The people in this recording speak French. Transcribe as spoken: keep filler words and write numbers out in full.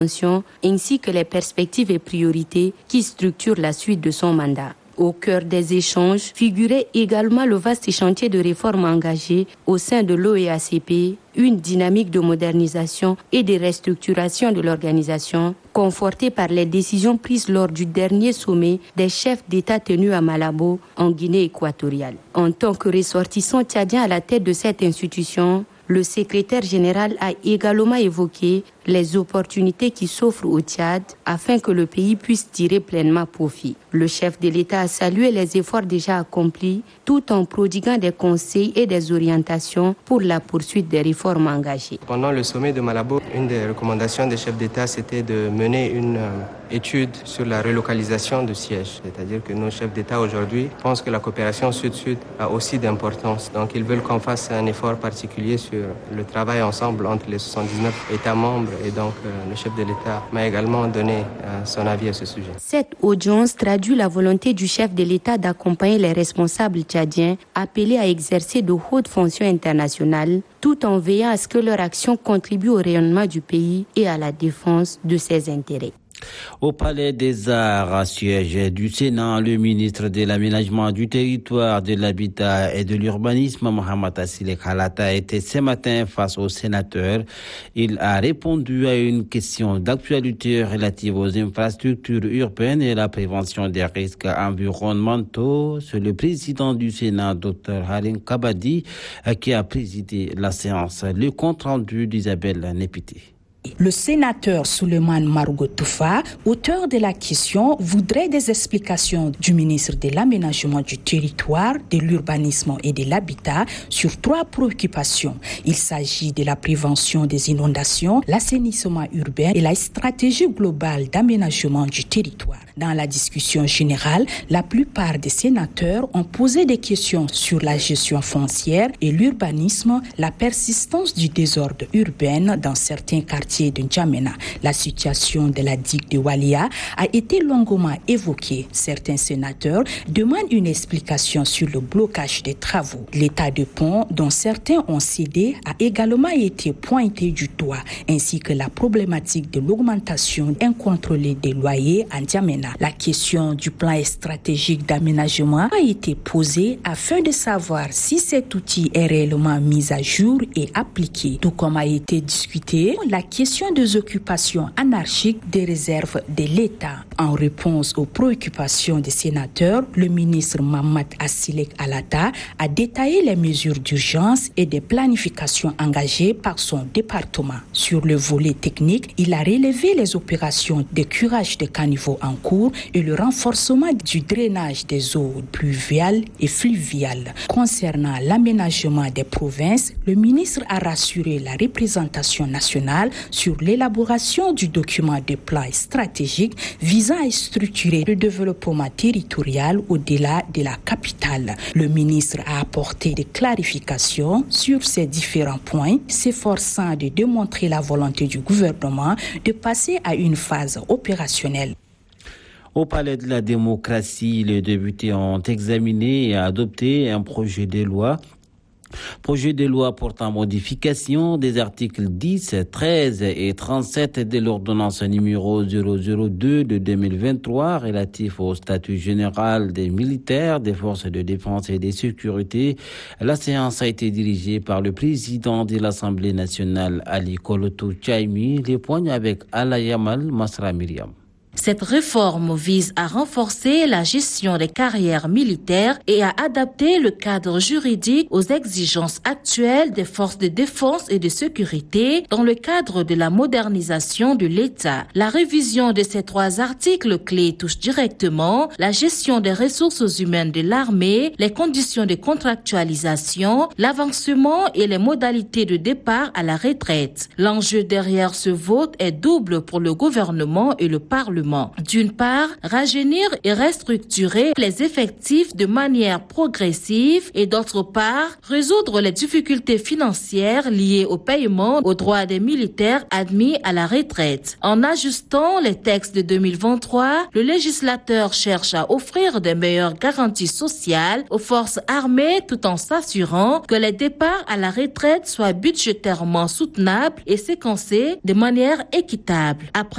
ainsi que les perspectives et priorités qui structurent la suite de son mandat. Au cœur des échanges figurait également le vaste chantier de réformes engagé au sein de l'O E A C P, une dynamique de modernisation et de restructuration de l'organisation, confortée par les décisions prises lors du dernier sommet des chefs d'État tenu à Malabo, en Guinée équatoriale. En tant que ressortissant tchadien à la tête de cette institution, le secrétaire général a également évoqué les opportunités qui s'offrent au Tchad afin que le pays puisse tirer pleinement profit. Le chef de l'État a salué les efforts déjà accomplis tout en prodiguant des conseils et des orientations pour la poursuite des réformes engagées. Pendant le sommet de Malabo, une des recommandations des chefs d'État, c'était de mener une euh, étude sur la relocalisation de sièges. C'est-à-dire que nos chefs d'État aujourd'hui pensent que la coopération sud-sud a aussi d'importance. Donc ils veulent qu'on fasse un effort particulier sur le travail ensemble entre les soixante-dix-neuf États membres. Et donc, euh, le chef de l'État m'a également donné euh, son avis à ce sujet. Cette audience traduit la volonté du chef de l'État d'accompagner les responsables tchadiens appelés à exercer de hautes fonctions internationales, tout en veillant à ce que leur action contribue au rayonnement du pays et à la défense de ses intérêts. Au Palais des Arts, siège du Sénat, le ministre de l'Aménagement du Territoire, de l'Habitat et de l'Urbanisme, Mohamed Assilek Halata, était ce matin face aux sénateurs. Il a répondu à une question d'actualité relative aux infrastructures urbaines et la prévention des risques environnementaux. C'est le président du Sénat, Dr Halim Kabadi, qui a présidé la séance. Le compte rendu d'Isabelle Népité. Le sénateur Souleymane Margot Toufa, auteur de la question, voudrait des explications du ministre de l'Aménagement du Territoire, de l'Urbanisme et de l'Habitat sur trois préoccupations. Il s'agit de la prévention des inondations, l'assainissement urbain et la stratégie globale d'aménagement du territoire. Dans la discussion générale, la plupart des sénateurs ont posé des questions sur la gestion foncière et l'urbanisme, la persistance du désordre urbain dans certains quartiers de N'Djamena. La situation de la digue de Walia a été longuement évoquée. Certains sénateurs demandent une explication sur le blocage des travaux. L'état de pont, dont certains ont cédé, a également été pointé du doigt, ainsi que la problématique de l'augmentation incontrôlée des loyers à N'Djamena. La question du plan stratégique d'aménagement a été posée afin de savoir si cet outil est réellement mis à jour et appliqué. Tout comme a été discuté la question des occupations anarchiques des réserves de l'État. En réponse aux préoccupations des sénateurs, le ministre Mohamed Assilek Halata a détaillé les mesures d'urgence et des planifications engagées par son département. Sur le volet technique, il a relevé les opérations de curage de caniveaux en cours et le renforcement du drainage des eaux pluviales et fluviales. Concernant l'aménagement des provinces, le ministre a rassuré la représentation nationale sur l'élaboration du document de plan stratégique visant à structurer le développement territorial au-delà de la capitale. Le ministre a apporté des clarifications sur ces différents points, s'efforçant de démontrer la volonté du gouvernement de passer à une phase opérationnelle. Au Palais de la démocratie, les députés ont examiné et adopté un projet de loi Projet de loi portant modification des articles dix, treize et trente-sept de l'ordonnance numéro zéro zéro deux de deux mille vingt-trois relatif au statut général des militaires, des forces de défense et de sécurité. La séance a été dirigée par le président de l'Assemblée nationale, Ali Koloto Tchaimi. Les points avec Alayamal Masra Myriam. Cette réforme vise à renforcer la gestion des carrières militaires et à adapter le cadre juridique aux exigences actuelles des forces de défense et de sécurité dans le cadre de la modernisation de l'État. La révision de ces trois articles clés touche directement la gestion des ressources humaines de l'armée, les conditions de contractualisation, l'avancement et les modalités de départ à la retraite. L'enjeu derrière ce vote est double pour le gouvernement et le Parlement. D'une part, rajeunir et restructurer les effectifs de manière progressive et d'autre part, résoudre les difficultés financières liées au paiement aux droits des militaires admis à la retraite. En ajustant les textes de deux mille vingt-trois, le législateur cherche à offrir de meilleures garanties sociales aux forces armées tout en s'assurant que les départs à la retraite soient budgétairement soutenables et séquencés de manière équitable. Après